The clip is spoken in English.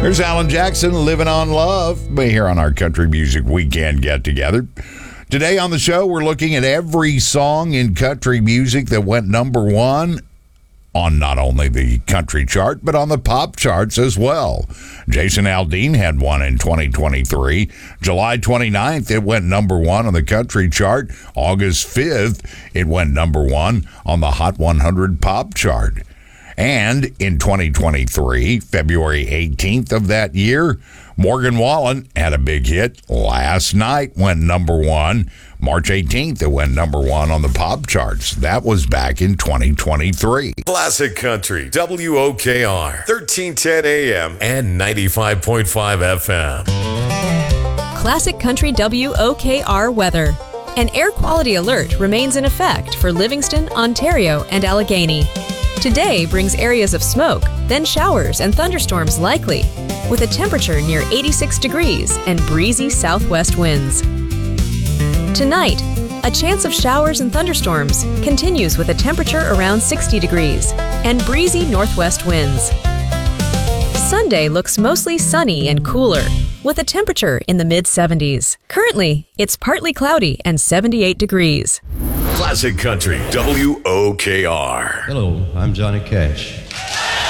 There's Alan Jackson, Living on Love, here on our Country Music Weekend get-together. Today on the show, we're looking at every song in country music that went number one on not only the country chart, but on the pop charts as well. Jason Aldean had one in 2023. July 29th, it went number one on the country chart. August 5th, it went number one on the Hot 100 pop chart. And in 2023, February 18th of that year, Morgan Wallen had a big hit. Last Night went number one. March 18th, it went number one on the pop charts. That was back in 2023. Classic Country, WOKR, 1310 AM and 95.5 FM. Classic Country WOKR weather. An air quality alert remains in effect for Livingston, Ontario, and Allegheny. Today brings areas of smoke, then showers and thunderstorms likely, with a temperature near 86 degrees and breezy southwest winds. Tonight, a chance of showers and thunderstorms continues with a temperature around 60 degrees and breezy northwest winds. Sunday looks mostly sunny and cooler, with a temperature in the mid-70s. Currently, it's partly cloudy and 78 degrees. Classic Country, WOKR. Hello, I'm Johnny Cash.